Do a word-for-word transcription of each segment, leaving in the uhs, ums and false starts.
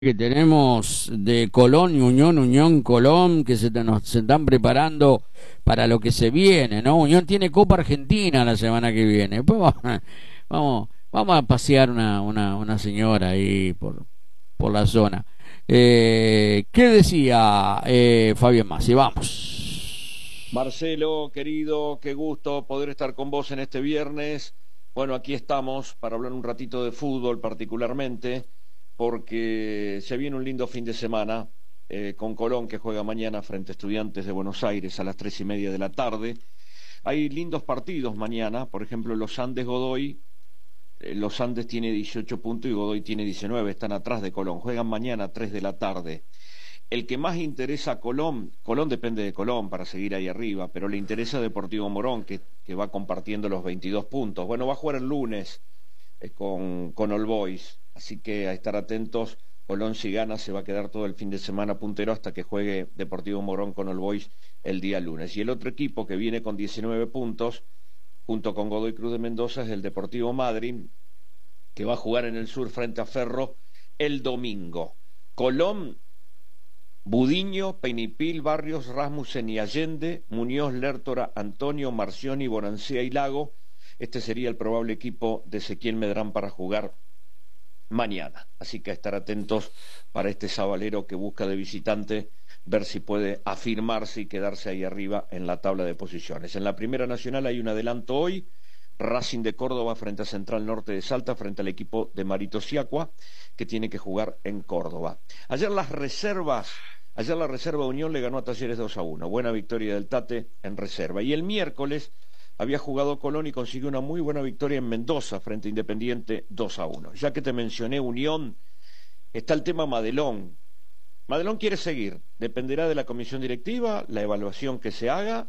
Que tenemos de Colón y Unión, Unión Colón, que se, te- nos se están preparando para lo que se viene, ¿no? Unión tiene Copa Argentina la semana que viene. Después vamos, vamos, vamos a pasear una, una, una señora ahí por, por la zona. Eh, ¿qué decía eh, Fabián Massi? Vamos. Marcelo, querido, qué gusto poder estar con vos en este viernes. Bueno, aquí estamos para hablar un ratito de fútbol particularmente, porque se viene un lindo fin de semana eh, con Colón que juega mañana frente a Estudiantes de Buenos Aires a las tres y media de la tarde. Hay lindos partidos mañana, por ejemplo, los Andes Godoy. eh, Los Andes tiene dieciocho puntos y Godoy tiene diecinueve, están atrás de Colón. Juegan mañana a tres de la tarde. El que más interesa a Colón, Colón depende de Colón para seguir ahí arriba, pero le interesa a Deportivo Morón, que, que va compartiendo los veintidós puntos. Bueno, va a jugar el lunes eh, con, con All Boys, así que a estar atentos. Colón, si gana, se va a quedar todo el fin de semana puntero hasta que juegue Deportivo Morón con All Boys el día lunes. Y el otro equipo que viene con diecinueve puntos, junto con Godoy Cruz de Mendoza, es el Deportivo Madryn, que va a jugar en el sur frente a Ferro el domingo. Colón, Budiño, Peñipil, Barrios, Rasmussen y Allende, Muñoz, Lertora, Antonio, Marcioni, Bonancea y Lago. Este sería el probable equipo de Ezequiel Medrán para jugar mañana. Así que a estar atentos para este sabalero que busca de visitante ver si puede afirmarse y quedarse ahí arriba en la tabla de posiciones. En la Primera Nacional hay un adelanto hoy. Racing de Córdoba frente a Central Norte de Salta, frente al equipo de Marito Siacua, que tiene que jugar en Córdoba. Ayer las reservas, ayer la reserva de Unión le ganó a Talleres dos a uno. Buena victoria del Tate en reserva. Y el miércoles había jugado Colón y consiguió una muy buena victoria en Mendoza frente a Independiente dos a uno. Ya que te mencioné Unión, está el tema Madelón. Madelón quiere seguir, dependerá de la comisión directiva, la evaluación que se haga,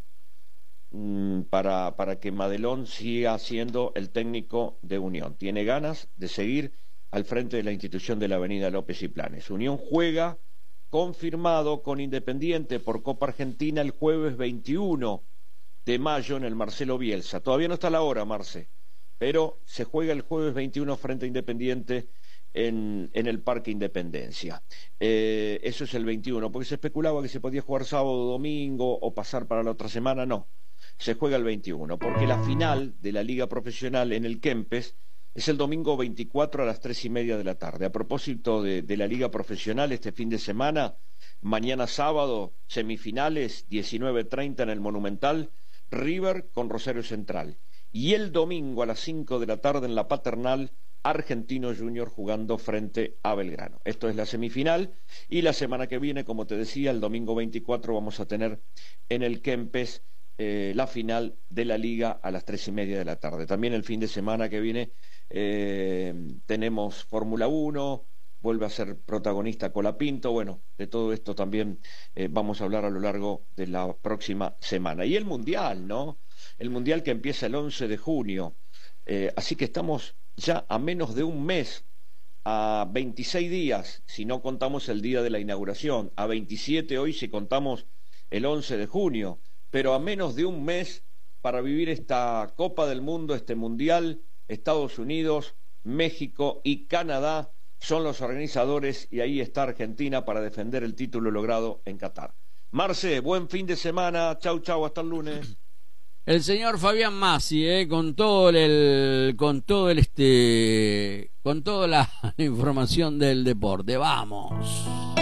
Para, para que Madelón siga siendo el técnico de Unión. Tiene ganas de seguir al frente de la institución de la Avenida López y Planes. Unión juega confirmado con Independiente por Copa Argentina el jueves veintiuno de mayo en el Marcelo Bielsa. Todavía no está la hora, Marce, pero se juega el jueves veintiuno frente a Independiente en, en el Parque Independencia. Eh, eso es el veintiuno, porque se especulaba que se podía jugar sábado o domingo o pasar para la otra semana. No, se juega el veintiuno, porque la final de la Liga Profesional en el Kempes es el domingo veinticuatro a las tres y media de la tarde. A propósito de, de la Liga Profesional, este fin de semana, mañana sábado, semifinales, diecinueve treinta en el Monumental, River con Rosario Central. Y el domingo a las cinco de la tarde en la Paternal, Argentino Junior jugando frente a Belgrano. Esto es la semifinal, y la semana que viene, como te decía, el domingo veinticuatro vamos a tener en el Kempes Eh, la final de la Liga a las tres y media de la tarde. También el fin de semana que viene eh, tenemos Fórmula uno, vuelve a ser protagonista Colapinto. Bueno, de todo esto también eh, vamos a hablar a lo largo de la próxima semana. Y el Mundial, ¿no? El Mundial que empieza el once de junio. Eh, así que estamos ya a menos de un mes, a veintiséis días, si no contamos el día de la inauguración, a veintisiete hoy si contamos el once de junio, pero a menos de un mes para vivir esta Copa del Mundo, este Mundial. Estados Unidos, México y Canadá son los organizadores, y ahí está Argentina para defender el título logrado en Qatar. Marce, buen fin de semana, chau chau, hasta el lunes. El señor Fabián Massi, eh, con todo el, con todo el este, con toda la información del deporte. Vamos.